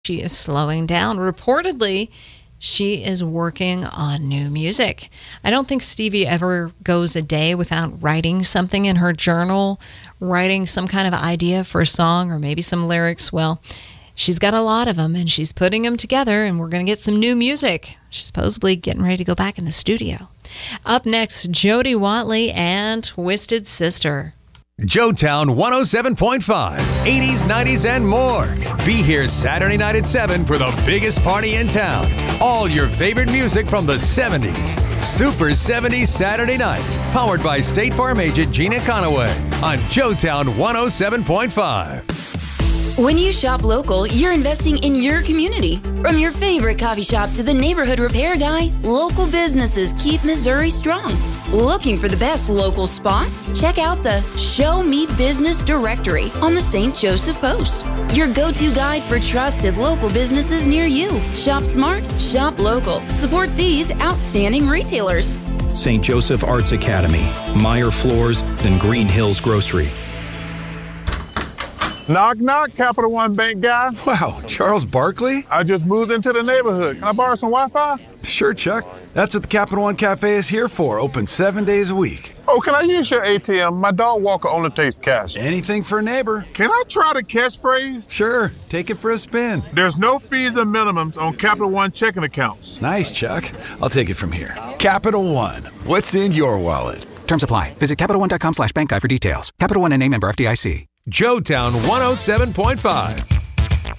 she is slowing down. Reportedly, she is working on new music. I don't think Stevie ever goes a day without writing something in her journal, writing some kind of idea for a song or maybe some lyrics. Well, she's got a lot of them, and she's putting them together, and we're going to get some new music. She's supposedly getting ready to go back in the studio. Up next, Jody Watley and Twisted Sister. Joetown 107.5, 80s, 90s, and more. Be here Saturday night at 7 for the biggest party in town. All your favorite music from the 70s. Super 70s Saturday nights. Powered by State Farm agent Gina Conaway on Joetown 107.5. When you shop local, you're investing in your community. From your favorite coffee shop to the neighborhood repair guy, local businesses keep Missouri strong. Looking for the best local spots? Check out the Show Me Business directory on the St. Joseph Post. Your go-to guide for trusted local businesses near you. Shop smart, shop local. Support these outstanding retailers. St. Joseph Arts Academy, Meyer Floors, and Green Hills Grocery. Knock, knock, Capital One Bank guy. Wow, Charles Barkley? I just moved into the neighborhood. Can I borrow some Wi-Fi? Sure, Chuck. That's what the Capital One Cafe is here for. Open 7 days a week. Oh, can I use your ATM? My dog walker only takes cash. Anything for a neighbor. Can I try the catchphrase? Sure, take it for a spin. There's no fees and minimums on Capital One checking accounts. Nice, Chuck. I'll take it from here. Capital One. What's in your wallet? Terms apply. Visit CapitalOne.com/bankguide for details. Capital One NA member FDIC. Joetown 107.5.